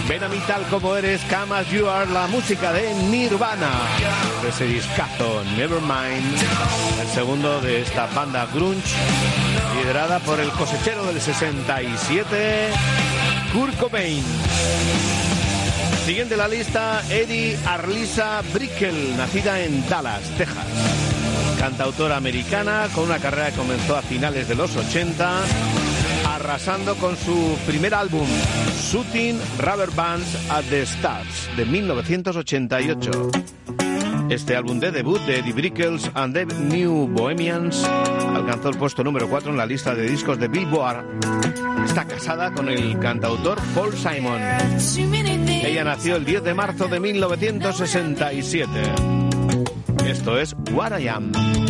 Ven a mí tal como eres, Come As You Are, la música de Nirvana, de ese discazo Nevermind, el segundo de esta banda grunge, liderada por el cosechero del 67, Kurt Cobain. Siguiente en la lista, Eddie Arlisa Brickell, nacida en Dallas, Texas. Cantautora americana con una carrera que comenzó a finales de los 80, arrasando con su primer álbum, Shooting Rubber Bands at the Stars, de 1988. Este álbum de debut de Eddie Brickell and the New Bohemians alcanzó el puesto número 4 en la lista de discos de Billboard. Está casada con el cantautor Paul Simon. Ella nació el 10 de marzo de 1967. Esto es What I Am.